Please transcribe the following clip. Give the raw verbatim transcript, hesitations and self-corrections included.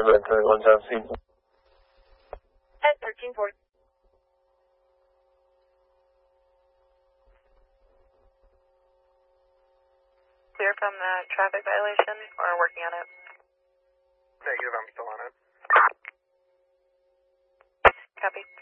movement to one seven C. At thirteen forty. Clear from the traffic violation or working on it? Negative, I'm still on it. Copy.